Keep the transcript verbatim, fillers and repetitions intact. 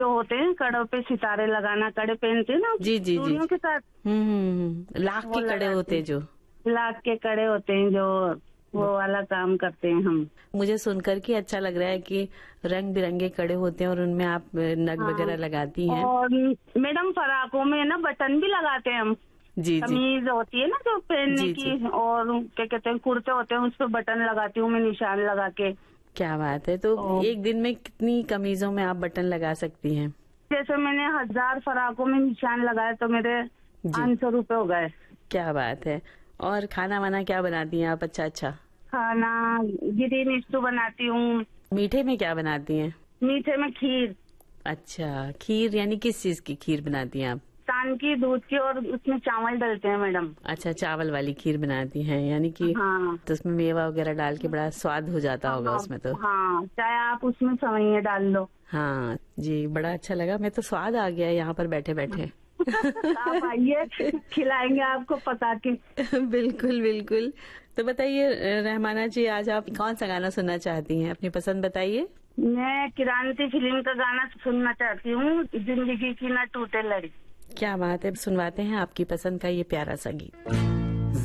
जो होते हैं कड़ों पे सितारे लगाना, कड़े पहनते हैं ना जी जी जी चूड़ियों के साथ, हम्म हम्म हम्म। लाख वो के कड़े लगाते होते हैं जो। लाख के कड़े होते हैं जो, वो वाला काम करते हैं हम। मुझे सुनकर के अच्छा लग रहा है कि रंग बिरंगे कड़े होते हैं और उनमें आप नग हाँ। वगैरह लगाती हैं। और मैडम फराकों में ना बटन भी लगाते हैं हम। जी जी कमीज होती है ना जो पहनने जी की, जी। और क्या कहते हैं कुर्ते होते हैं, उस पर बटन लगाती हूँ मैं, निशान लगा के। क्या बात है। तो और एक दिन में कितनी कमीजों में आप बटन लगा सकती हैं? जैसे मैंने हजार फराकों में निशान लगाए तो मेरे जी। पाँच सौ रुपये हो गए। क्या बात है। और खाना वाना क्या बनाती हैं आप? अच्छा अच्छा। खाना ग्रीन स्टू बनाती हूँ। मीठे में क्या बनाती हैं? मीठे में खीर। अच्छा, खीर यानी किस चीज की खीर बनाती हैं आप? तान की, दूध की, और उसमें चावल डलते हैं मैडम। अच्छा, चावल वाली खीर बनाती हैं, यानी कि हाँ तो उसमें मेवा वगैरह डाल के बड़ा स्वाद हो जाता होगा हाँ उसमें तो। हाँ, चाहे आप उसमें सेवइयां डाल लो। हाँ जी, बड़ा अच्छा लगा। मैं तो स्वाद आ गया यहाँ पर बैठे बैठे। आप आइए, खिलाएंगे आपको पका के। बिल्कुल बिल्कुल। तो बताइए रहमाना जी, आज आप कौन सा गाना सुनना चाहती हैं? अपनी पसंद बताइए। मैं क्रांति फिल्म का गाना सुनना चाहती हूँ, जिंदगी की ना टूटे लड़ी। क्या बात है, सुनवाते हैं आपकी पसंद का ये प्यारा सा गीत।